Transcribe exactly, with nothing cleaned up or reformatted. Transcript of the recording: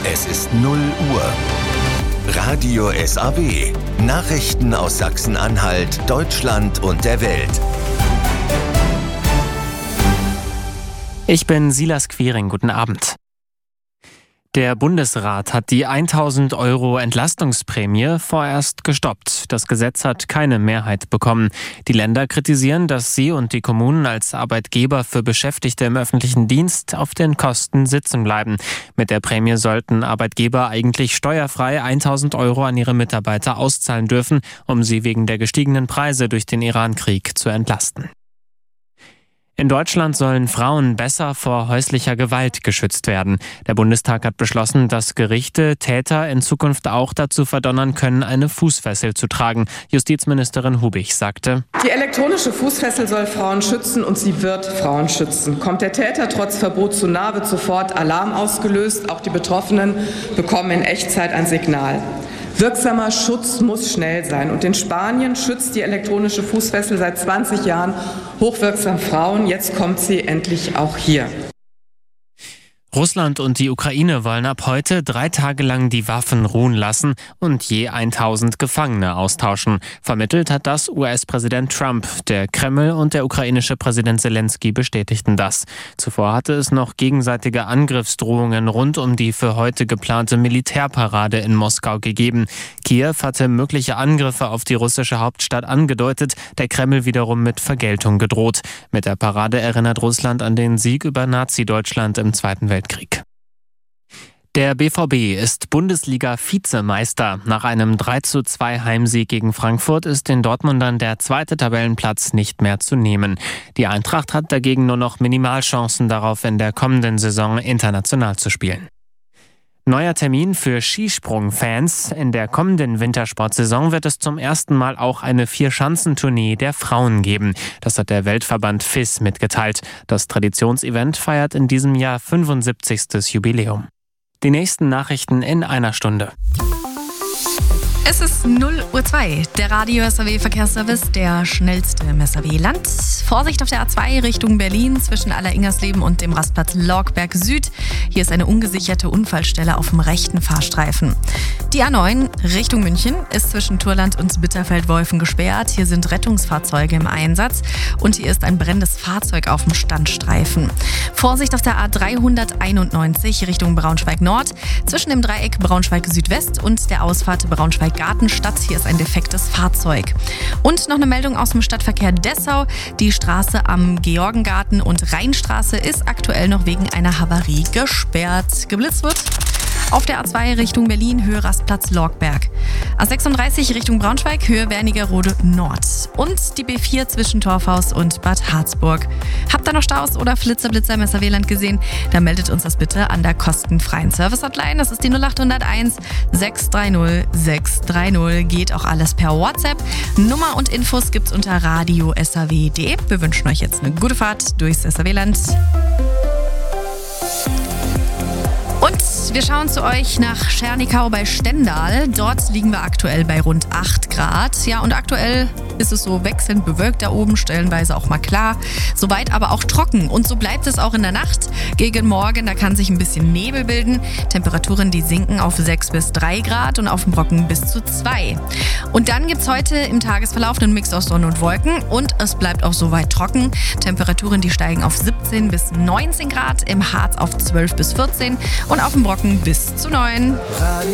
Es ist null Uhr. Radio S A W. Nachrichten aus Sachsen-Anhalt, Deutschland und der Welt. Ich bin Silas Quiring. Guten Abend. Der Bundesrat hat die tausend Euro Entlastungsprämie vorerst gestoppt. Das Gesetz hat keine Mehrheit bekommen. Die Länder kritisieren, dass sie und die Kommunen als Arbeitgeber für Beschäftigte im öffentlichen Dienst auf den Kosten sitzen bleiben. Mit der Prämie sollten Arbeitgeber eigentlich steuerfrei tausend Euro an ihre Mitarbeiter auszahlen dürfen, um sie wegen der gestiegenen Preise durch den Iran-Krieg zu entlasten. In Deutschland sollen Frauen besser vor häuslicher Gewalt geschützt werden. Der Bundestag hat beschlossen, dass Gerichte Täter in Zukunft auch dazu verdonnern können, eine Fußfessel zu tragen. Justizministerin Hubich sagte: Die elektronische Fußfessel soll Frauen schützen und sie wird Frauen schützen. Kommt der Täter trotz Verbot zu nah, wird sofort Alarm ausgelöst. Auch die Betroffenen bekommen in Echtzeit ein Signal. Wirksamer Schutz muss schnell sein. Und in Spanien schützt die elektronische Fußfessel seit zwanzig Jahren hochwirksam Frauen. Jetzt kommt sie endlich auch hier. Russland und die Ukraine wollen ab heute drei Tage lang die Waffen ruhen lassen und je tausend Gefangene austauschen. Vermittelt hat das U S-Präsident Trump. Der Kreml und der ukrainische Präsident Zelensky bestätigten das. Zuvor hatte es noch gegenseitige Angriffsdrohungen rund um die für heute geplante Militärparade in Moskau gegeben. Kiew hatte mögliche Angriffe auf die russische Hauptstadt angedeutet, der Kreml wiederum mit Vergeltung gedroht. Mit der Parade erinnert Russland an den Sieg über Nazi-Deutschland im Zweiten Weltkrieg. Krieg. Der B V B ist Bundesliga-Vizemeister. Nach einem drei zu zwei Heimsieg gegen Frankfurt ist den Dortmundern der zweite Tabellenplatz nicht mehr zu nehmen. Die Eintracht hat dagegen nur noch Minimalchancen darauf, in der kommenden Saison international zu spielen. Neuer Termin für Skisprung-Fans. In der kommenden Wintersportsaison wird es zum ersten Mal auch eine Vier-Schanzentournee der Frauen geben. Das hat der Weltverband F I S mitgeteilt. Das Traditionsevent feiert in diesem Jahr fünfundsiebzigstes Jubiläum. Die nächsten Nachrichten in einer Stunde. Es ist null Uhr zwei, der Radio S A W Verkehrsservice, der schnellste im S A W-Land. Vorsicht auf der A zwei Richtung Berlin zwischen Aller-Ingersleben und dem Rastplatz Lorgberg Süd. Hier ist eine ungesicherte Unfallstelle auf dem rechten Fahrstreifen. Die A neun Richtung München ist zwischen Turland und Bitterfeld-Wolfen gesperrt. Hier sind Rettungsfahrzeuge im Einsatz und hier ist ein brennendes Fahrzeug auf dem Standstreifen. Vorsicht auf der A dreihunderteinundneunzig Richtung Braunschweig Nord zwischen dem Dreieck Braunschweig Südwest und der Ausfahrt Braunschweig Gartenstadt. Hier ist ein defektes Fahrzeug. Und noch eine Meldung aus dem Stadtverkehr Dessau. Die Straße am Georgengarten und Rheinstraße ist aktuell noch wegen einer Havarie gesperrt. Geblitzt wird auf der A zwei Richtung Berlin, Höhe Rastplatz Lorgberg. A sechsunddreißig Richtung Braunschweig, Höhe Wernigerode Nord. Und die B vier zwischen Torfhaus und Bad Harzburg. Habt ihr noch Staus oder Flitzer-Blitzer im S A W-Land gesehen? Dann meldet uns das bitte an der kostenfreien Service-Hotline. Das ist die null acht null eins sechs drei null sechs drei null. Geht auch alles per WhatsApp. Nummer und Infos gibt's unter radio s a w punkt d e. Wir wünschen euch jetzt eine gute Fahrt durchs S A W-Land. Und wir schauen zu euch nach Schernikau bei Stendal. Dort liegen wir aktuell bei rund acht Grad. Ja, und aktuell ist es so wechselnd bewölkt da oben, stellenweise auch mal klar. Soweit aber auch trocken. Und so bleibt es auch in der Nacht. Gegen Morgen, da kann sich ein bisschen Nebel bilden. Temperaturen, die sinken auf sechs bis drei Grad und auf dem Brocken bis zu zwei. Und dann gibt es heute im Tagesverlauf einen Mix aus Sonne und Wolken. Und es bleibt auch soweit trocken. Temperaturen, die steigen auf siebzehn bis neunzehn Grad. Im Harz auf zwölf bis vierzehn. Und auf dem Brocken bis zu neun.